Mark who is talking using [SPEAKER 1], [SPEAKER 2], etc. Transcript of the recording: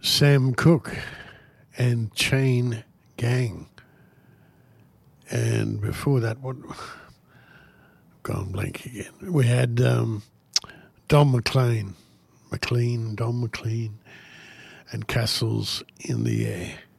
[SPEAKER 1] Sam Cooke and Chain Gang. And before that, what? Gone blank again. We had Don Don McLean, and Castles in the Air.